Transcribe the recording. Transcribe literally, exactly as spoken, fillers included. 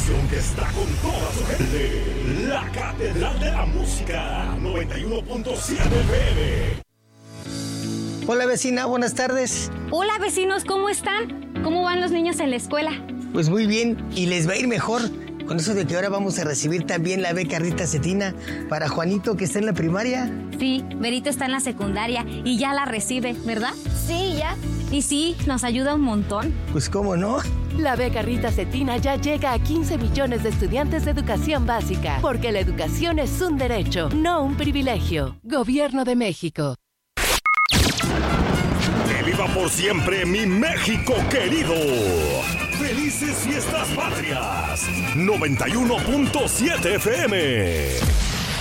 estación que está con toda su gente. La Catedral de la Música, noventa y uno punto siete F M. Hola vecina, buenas tardes. Hola vecinos, ¿cómo están? ¿Cómo van los niños en la escuela? Pues muy bien, y les va a ir mejor con eso de que ahora vamos a recibir también la beca Rita Cetina para Juanito, que está en la primaria. Sí, Berito está en la secundaria y ya la recibe, ¿verdad? Sí, ya. Y sí, nos ayuda un montón. Pues cómo no. La beca Rita Cetina ya llega a quince millones de estudiantes de educación básica, porque la educación es un derecho, no un privilegio. Gobierno de México. ¡Que viva por siempre mi México querido! ¡Felices fiestas patrias! noventa y uno punto siete F M.